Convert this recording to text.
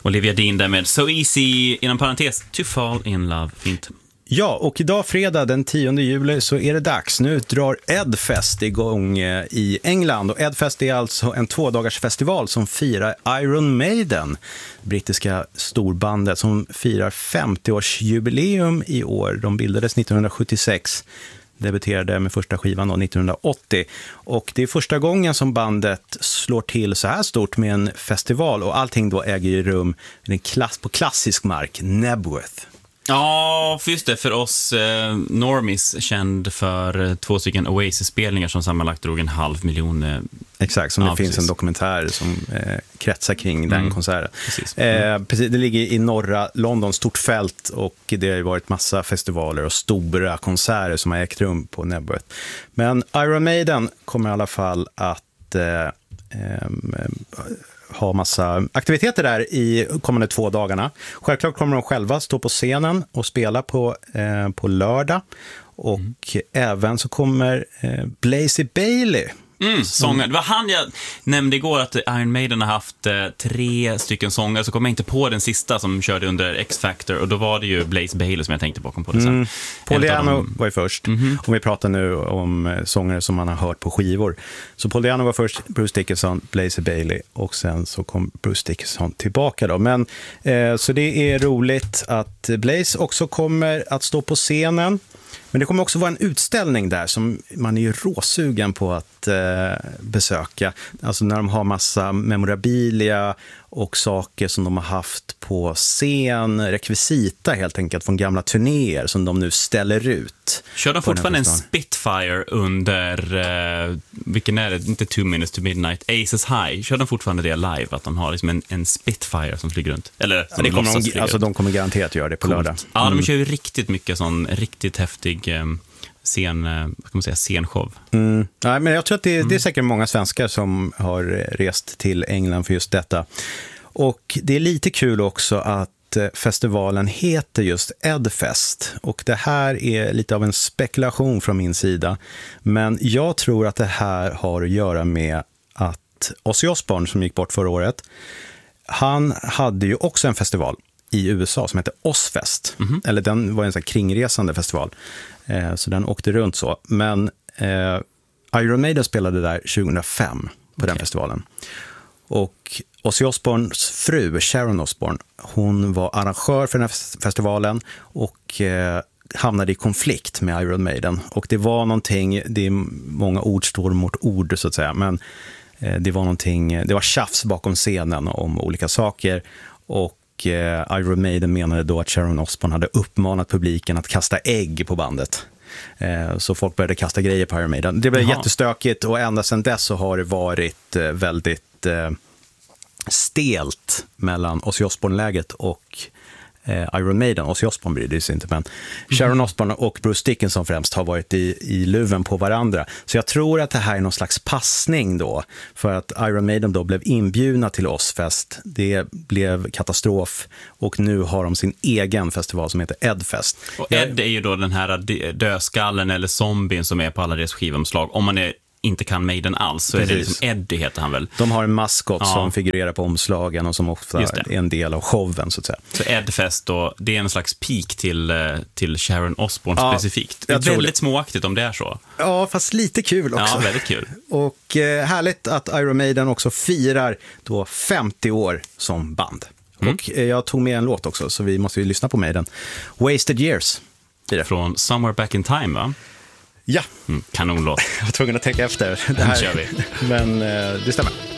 Olivia Dean där med So Easy, inom parentes, To Fall In Love. Fint. Ja, och idag fredag den 10 juli så är det dags. Nu drar Edfest igång i England. Och Edfest är alltså en 2-dagars festival som firar Iron Maiden, brittiska storbandet som firar 50-årsjubileum i år. De bildades 1976, debuterade med första skivan då 1980. Och det är första gången som bandet slår till så här stort med en festival. Och allting då äger ju rum på klassisk mark, Nebworth. Ja, just det. För oss normies känd för 2 stycken Oasis-spelningar som sammanlagt drog 500 000. Exakt, som det finns en dokumentär som kretsar kring den konserten. Precis. Precis, det ligger i norra London, stort fält, och det har varit massa festivaler och stora konserter som har ägt rum på Nebworth. Men Iron Maiden kommer i alla fall att ha massa aktiviteter där i kommande 2 dagarna. Självklart kommer de själva stå på scenen och spela på lördag. Och även så kommer Blaze Bayley. Sångare. Det var han jag nämnde igår, att Iron Maiden har haft 3 stycken sångare, så kom jag inte på den sista som körde under X-Factor, och då var det ju Blaze Bayley som jag tänkte bakom på det sen. Paul Diano var ju först. Och vi pratar nu om sångare som man har hört på skivor. Så Paul Diano var först, Bruce Dickinson, Blaze Bayley, och sen så kom Bruce Dickinson tillbaka då. Men så det är roligt att Blaze också kommer att stå på scenen. Men det kommer också vara en utställning där som man är ju råsugen på att besöka. Alltså när de har massa memorabilia och saker som de har haft på scen, rekvisita helt enkelt från gamla turnéer som de nu ställer ut. Kör de fortfarande en Spitfire under, vilken är det? Inte 2 Minutes to Midnight, Aces High. Kör de fortfarande det live, att de har liksom en Spitfire som flyger runt? Eller som det kommer alltså de kommer garanterat göra det på lördag. Ja, de kör ju riktigt mycket sån riktigt häftig scenshow. Nej, men jag tror att det är säkert många svenskar som har rest till England för just detta. Och det är lite kul också att festivalen heter just Edfest. Och det här är lite av en spekulation från min sida. Men jag tror att det här har att göra med att Ozzy Osbourne, som gick bort förra året, han hade ju också en festival i USA som heter Ozzfest. Eller den var en sån här kringresande festival. Så den åkte runt så. Men Iron Maiden spelade där 2005 på den festivalen. Och Ozzy Osbournes fru, Sharon Osbourne, hon var arrangör för den här festivalen och hamnade i konflikt med Iron Maiden. Och det var någonting, det är många ord står mot ord så att säga, men det var någonting, det var tjafs bakom scenen om olika saker. Och Iron Maiden menade då att Sharon Osbourne hade uppmanat publiken att kasta ägg på bandet. Så folk började kasta grejer på Iron Maiden. Det blev jättestökigt, och ända sedan dess så har det varit väldigt stelt mellan Ozzy Osbourne-läget och Iron Maiden. Ozzy Osbourne brydde sig inte, men Sharon Osbourne och Bruce Dickinson främst har varit i luven på varandra. Så jag tror att det här är någon slags passning då, för att Iron Maiden då blev inbjudna till Ozzfest. Det blev katastrof, och nu har de sin egen festival som heter Edfest. Och Ed är ju då den här dödskallen eller zombien som är på alla deras skivomslag. Om man inte kan Maiden alls, så är det liksom Eddie heter han väl. De har en maskot som figurerar på omslagen och som ofta är en del av showen så att säga. Så Edfest då, det är en slags peak till Sharon Osbourne specifikt. Det är väldigt småaktigt om det är så. Ja, fast lite kul också. Ja, väldigt kul. Och härligt att Iron Maiden också firar då 50 år som band. Och jag tog med en låt också, så vi måste ju lyssna på Maiden. Wasted Years. Från Somewhere Back in Time, va? Ja. Kanonlåt. Jag var tvungen att tänka efter. Det här kör vi. Men det stämmer.